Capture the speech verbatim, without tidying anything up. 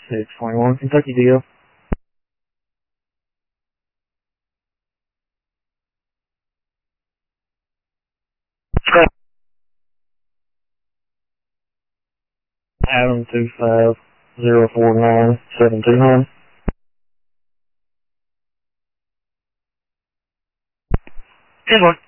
six twenty-one, Kentucky D L. Adam two five zero four nine seven two nine. ten one.